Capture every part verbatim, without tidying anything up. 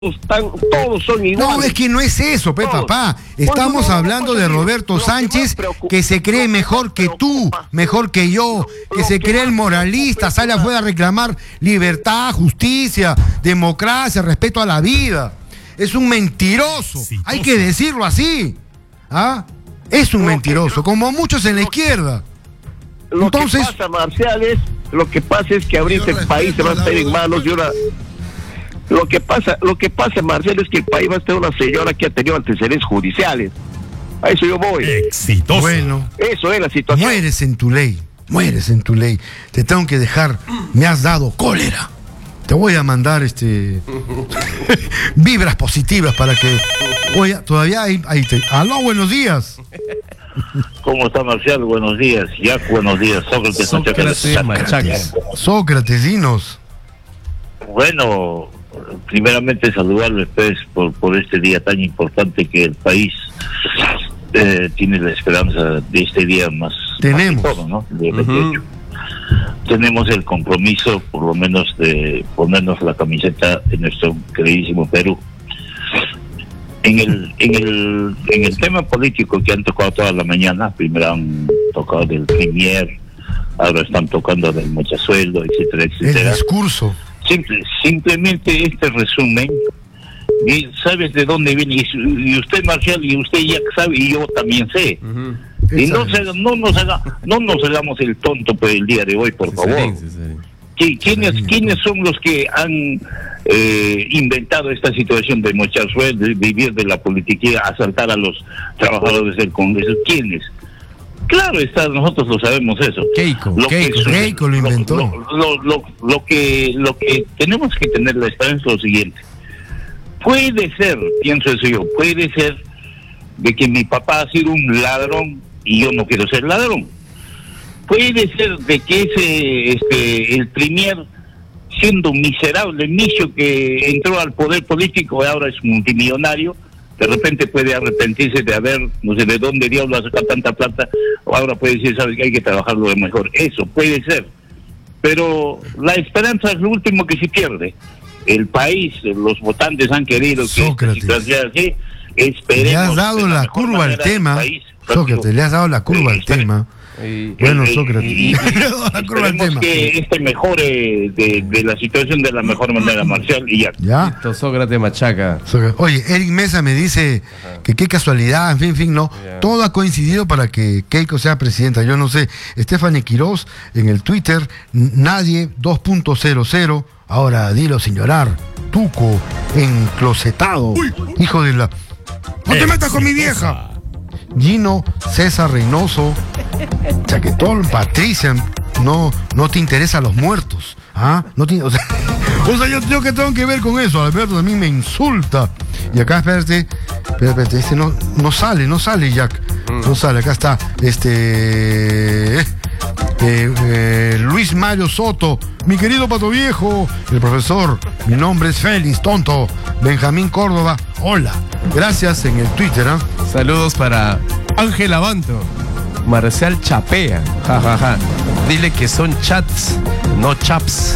Están, todos son iguales. No, es que no es eso, pe, Todos. papá. Estamos no, no, hablando no, de no, Roberto lo que Sánchez, más preocupa- que se cree lo que mejor más que tú, preocupa- mejor que yo, que lo se que cree más el moralista, preocupa sale es afuera a reclamar libertad, justicia, democracia, respeto a la vida. Es un mentiroso, hay que decirlo así. ¿Ah? Es un Lo que mentiroso, yo- como muchos en la izquierda. Lo Entonces- que pasa, Marcial, es lo que pasa es que ahorita el país se va a estar en manos de una. Lo que pasa, lo que pasa, Marcial, es que el país va a estar una señora que ha tenido antecedentes judiciales. A eso yo voy. Exitoso. Bueno, Eso es la situación. mueres en tu ley, mueres en tu ley. Te tengo que dejar, me has dado cólera. Te voy a mandar este vibras positivas para que. Oye, todavía hay, hay te... Aló, buenos días. ¿Cómo está, Marcial? Buenos días. Jack, buenos días. Sócrates, Sócrates Machaca. Sócrates, dinos. Bueno, primeramente saludarles pues, por, por este día tan importante que el país eh, tiene la esperanza de este día más. Tenemos. Más que todo, ¿no? De veintiocho. Tenemos el compromiso, por lo menos, de ponernos la camiseta en nuestro queridísimo Perú. En el, en el, en el tema político que han tocado toda la mañana, primero han tocado del Premier, ahora están tocando del mochasueldo, etcétera, El etcétera. discurso. Simple, simplemente este resumen, y sabes de dónde viene, y, su- y usted, Marcial, y usted ya sabe, y yo también sé. Y no, se, no, nos haga, no nos hagamos el tonto por el día de hoy, por favor. ¿Qui- ¿Quiénes, ¿Quiénes son los que han eh, inventado esta situación de mochar sueldo, de vivir de la politiquía, asaltar a los trabajadores del Congreso? ¿Quiénes? Claro está, nosotros lo sabemos eso. Keiko, Lo que Keiko, su- Keiko lo inventó. Lo, lo- lo- lo que, lo que tenemos que tener la esperanza es lo siguiente. Puede ser, pienso eso yo, puede ser de que mi papá ha sido un ladrón y yo no quiero ser ladrón. Puede ser de que ese, este, el Premier, siendo un miserable micho que entró al poder político y ahora es multimillonario, de repente puede arrepentirse de haber, no sé de dónde diablo ha sacado tanta plata, o ahora puede decir, sabes que hay que trabajarlo de mejor. Eso puede ser. Pero la esperanza es lo último que se pierde. El país, los votantes han querido que esta Sócrates. situación así. Esperemos. Le has dado de la mejor curva al manera del tema. país. Sócrates, le has dado la curva Eh, al espera. tema. Y- Bueno, Eh, Sócrates. y- y- Le has dado la curva al Esperemos tema. que este mejore de, de la situación de la mejor manera, Marcial, y ya. ¿Ya? Listo, Sócrates Machaca. Sócrates. Oye, Eric Mesa me dice que qué casualidad, en fin, en fin, no. Ya. Todo ha coincidido para que Keiko sea presidenta. Yo no sé. Stephanie Quiroz en el Twitter, n- nadie dos punto cero cero. Ahora dilo sin llorar. Tuco, enclosetado. Hijo de la. ¡No te metas con mi vieja! Gino César Reynoso, Chaquetón, Patricia, no, no te interesan los muertos. ¿Ah? No te- o sea, o sea, yo, yo que tengo que ver con eso. Alberto a mí me insulta. Y acá, espérate, espérate, espérate, este no, no sale, no sale, Jack. No sale, acá está. Este. eh, eh, eh, Luis Mario Soto, mi querido Pato Viejo, el profesor, mi nombre es Félix Tonto, Benjamín Córdoba, hola, gracias en el Twitter, ¿ah? Saludos para Ángel Abanto. Marcial Chapea. Ja, ja, ja. Dile que son chats, no chaps.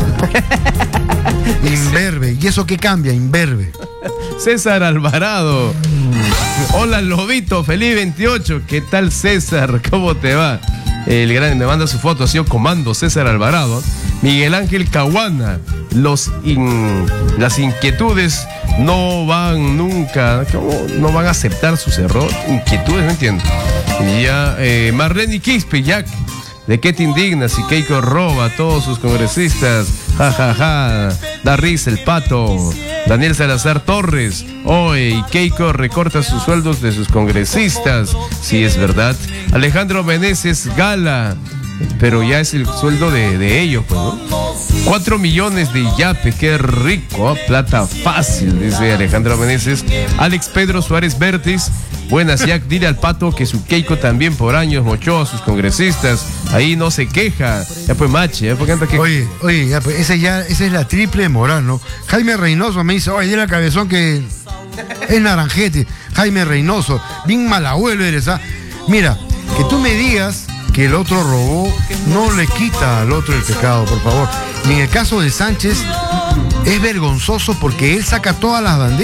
Inverbe, ¿y eso qué cambia? Inverbe. César Alvarado. Hola, Lobito. Feliz veintiocho. ¿Qué tal, César? ¿Cómo te va? El gran me manda su foto, ha sido comando César Alvarado. Miguel Ángel Caguana. Los in- las inquietudes no van nunca, ¿cómo? No van a aceptar sus errores. Inquietudes, no entiendo. Y ya, eh, Marlene Quispe, Jack. ¿De qué te indignas si Keiko roba a todos sus congresistas? Ja, ja, ja. Da risa el pato. Daniel Salazar Torres. Hoy y Keiko recorta sus sueldos de sus congresistas. Sí, es verdad. Alejandro Meneses Gala. Pero ya es el sueldo de, de ellos, pues, ¿no? Cuatro millones de yape, qué rico, ¿eh? Plata fácil, dice Alejandro Meneses. Alex Pedro Suárez Vértiz. Buenas, Jack, dile al pato que su Keiko también por años mochó a sus congresistas. Ahí no se queja. Ya pues mache, ¿eh? ¿Por qué anda que... Oye, oye, ya, pues, esa ya, esa es la triple moral, ¿no? Jaime Reynoso me dice, oye, dile al cabezón que es naranjete. Jaime Reynoso, bien malabuelo eres, ¿ah? Mira, que tú me digas que el otro robó, no le quita al otro el pecado, por favor. Y en el caso de Sánchez, Es vergonzoso porque él saca todas las banderas.